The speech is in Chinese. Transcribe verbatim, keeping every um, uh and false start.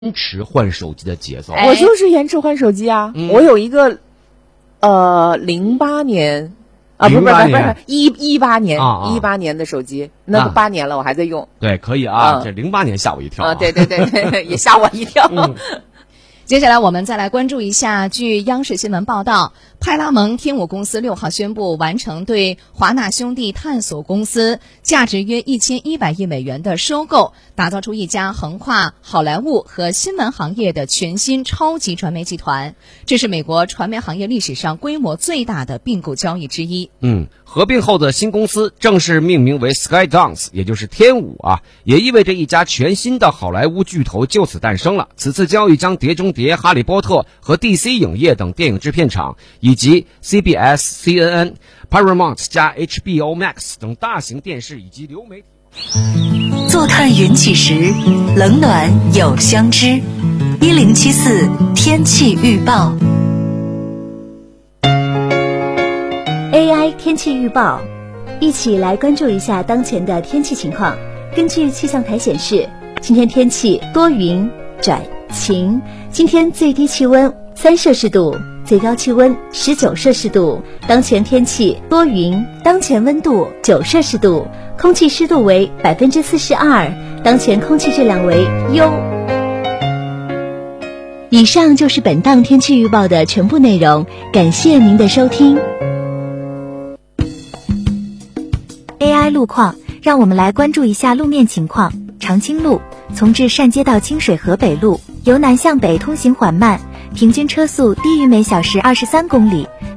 延迟换手机的节奏。 我就是延迟换手机啊，嗯、我有一个呃零八年啊，不是不是不是一一八年一八年的手机，那都八年了，我还在用。 对，可以啊，嗯、这零八年吓我一跳啊！对对对，也吓我一跳。嗯接下来我们再来关注一下，据央视新闻报道，派拉蒙天舞公司六号宣布完成对华纳兄弟探索公司价值约一千一百亿美元的收购，打造出一家横跨好莱坞和新闻行业的全新超级传媒集团。这是美国传媒行业历史上规模最大的并购交易之一。 嗯，合并后的新公司正式命名为 Skydance， 也就是天舞啊，也意味着一家全新的好莱坞巨头就此诞生了。此次交易将碟中谍、哈利波特和 D C 影业等电影制片厂，以及 C B S、C N N、Paramount 加 H B O Max 等大型电视以及流媒体。 坐看云起时，冷暖有相知。一零七四天气预报。 A I 天气预报，一起来关注一下当前的天气情况。根据气象台显示，今天天气多云转晴，今天最低气温三摄氏度，最高气温十九摄氏度。当前天气多云，当前温度九摄氏度，空气湿度为百分之四十二，当前空气质量为优。以上就是本档天气预报的全部内容，感谢您的收听。 A I 路况，让我们来关注一下路面情况。长青路从至善街到清水河北路，由南向北通行缓慢，平均车速低于每小时二十三公里。